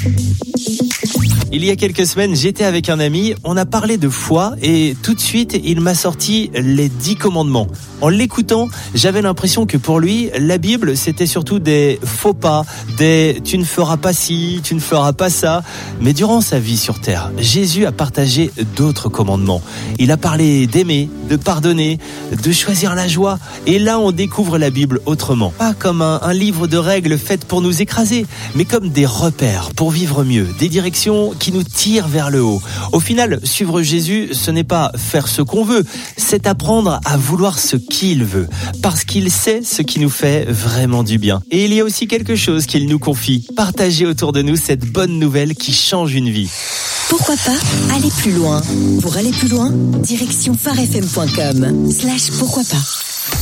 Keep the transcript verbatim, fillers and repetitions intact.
Il y a quelques semaines, j'étais avec un ami, on a parlé de foi et tout de suite, il m'a sorti les dix commandements. En l'écoutant, j'avais l'impression que pour lui, la Bible, c'était surtout des faux pas, des « tu ne feras pas ci, tu ne feras pas ça ». Mais durant sa vie sur terre, Jésus a partagé d'autres commandements. Il a parlé d'aimer, de pardonner, de choisir la joie. Et là, on découvre la Bible autrement. Pas comme un, un livre de règles faites pour nous écraser, mais comme des repères pour vivre mieux, des directions qui nous tirent vers le haut. Au final, suivre Jésus, ce n'est pas faire ce qu'on veut, c'est apprendre à vouloir ce qu'il veut, parce qu'il sait ce qui nous fait vraiment du bien. Et il y a aussi quelque chose qu'il nous confie, partager autour de nous cette bonne nouvelle qui change une vie. Pourquoi pas aller plus loin? Pour aller plus loin, direction phare f m point com slash pourquoi pas.